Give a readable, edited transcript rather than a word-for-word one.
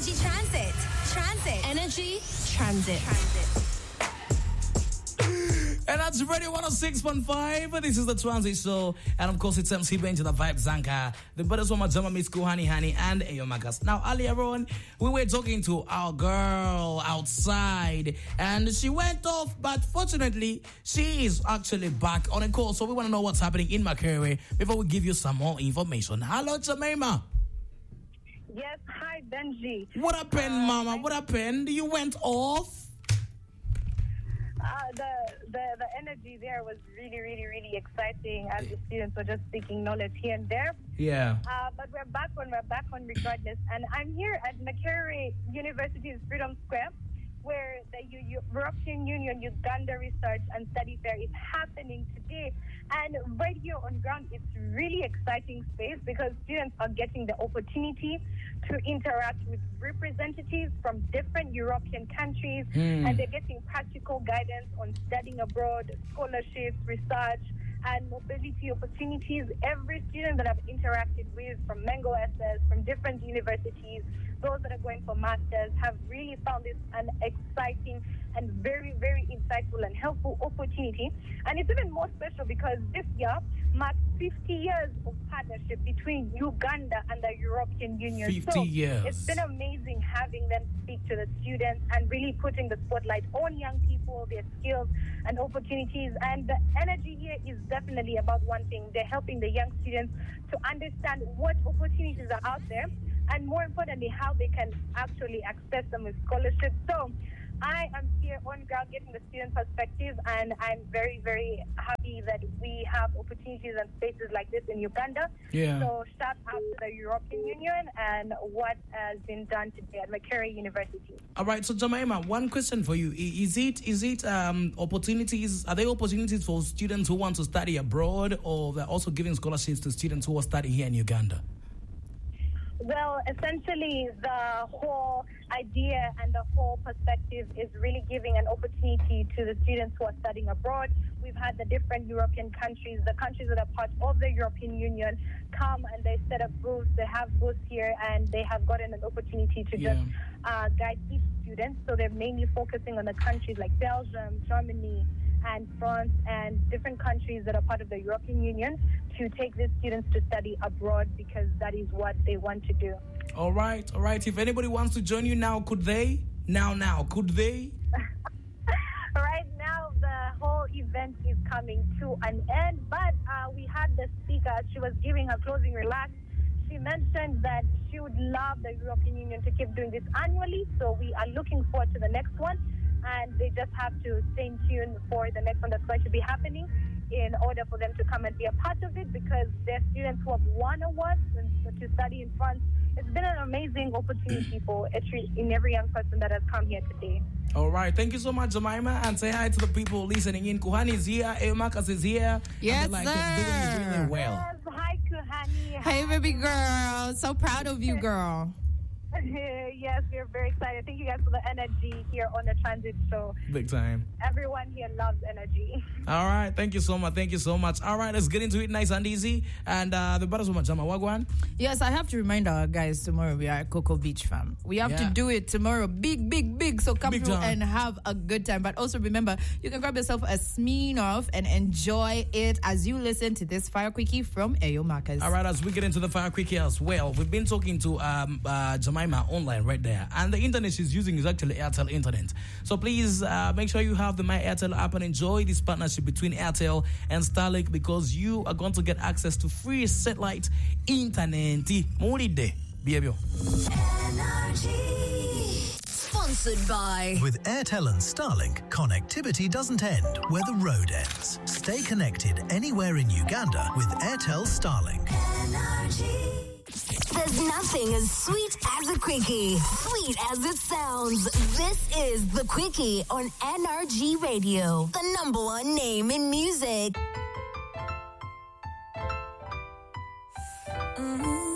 Energy Transit. Transit. Energy Transit. And that's Radio 106.5. This is the Transit Show. And of course, it's MC Benji, the Vibe Zanka, the brothers from Majama Miss Kuhani Hani, and Ayo Makas. Now, earlier on, we were talking to our girl outside, and she went off, but fortunately, she is actually back on a call. So we want to know what's happening in Makerere before we give you some more information. Hello, Jemima. Yes, hi, Benji. What happened, Mama? What happened? You went off? The energy there was really, really, really exciting as the students were just seeking knowledge here and there. Yeah. But we're back on regardless. And I'm here at Makerere University's Freedom Square, where the European Union Uganda Research and Study Fair is happening today. And right here on ground, it's really exciting space because students are getting the opportunity to interact with representatives from different European countries, and they're getting practical guidance on studying abroad, scholarships, research, and mobility opportunities. Every student that I've interacted with from Mango SS, from different universities, those that are going for masters, have really found this an exciting and very, very insightful and helpful opportunity. And it's even more special because this year marks 50 years of partnership between Uganda and the European Union. 50 years. It's been amazing having them speak to the students and really putting the spotlight on young people, their skills and opportunities. And the energy here is definitely about one thing. They're helping the young students to understand what opportunities are out there, and more importantly, how they can actually access them with scholarships. So I am here on ground getting the student perspective, and I'm very, very happy that we have opportunities and spaces like this in Uganda. Yeah. So shout out to the European Union and what has been done today at Makerere University. All right, so Jemima, one question for you. Is it opportunities, are there opportunities for students who want to study abroad, or they're also giving scholarships to students who are studying here in Uganda? Well, essentially, the whole idea and the whole perspective is really giving an opportunity to the students who are studying abroad. We've had the different European countries, the countries that are part of the European Union, come and they set up booths. They have booths here, and they have gotten an opportunity to just guide each student. So they're mainly focusing on the countries like Belgium, Germany, and France, and different countries that are part of the European Union, to take these students to study abroad because that is what they want to do. All right. If anybody wants to join you now, could they? Could they? Right now, the whole event is coming to an end, but we had the speaker. She was giving her closing remarks. She mentioned that she would love the European Union to keep doing this annually, so we are looking forward to the next one. And they just have to stay in tune for the next one that's going to be happening in order for them to come and be a part of it, because they're students who have won awards to study in France. It's been an amazing opportunity for every young person that has come here today. All right. Thank you so much, Jemima. And say hi to the people listening in. Kuhani is here. Eomakas is here. Yes, sir. It's doing really well. Yes, hi, Kuhani. Hey, baby girl. So proud of you, girl. Yes, we're very excited. Thank you guys for the energy here on the Transit Show. Big time. Everyone here loves energy. All right. Thank you so much. All right. Let's get into it nice and easy. And the brothers from Majama, Wagwan. Yes, I have to remind our guys tomorrow we are at Cocoa Beach, fam. We have to do it tomorrow. Big. So come Big through time. and have a good time. But also remember, you can grab yourself a Smirnoff and enjoy it as you listen to this Fire Quickie from Ayo Marcus. All right. As we get into the Fire Quickie as well, we've been talking to Jemima online right there. And the internet she's using is actually Airtel Internet. So please make sure you have the My Airtel app and enjoy this partnership between Airtel and Starlink, because you are going to get access to free satellite internet. Moride, behavior. Sponsored by. With Airtel and Starlink, connectivity doesn't end where the road ends. Stay connected anywhere in Uganda with Airtel Starlink. There's nothing as sweet as a quickie. Sweet as it sounds. This is the Quickie on NRG Radio, the number one name in music.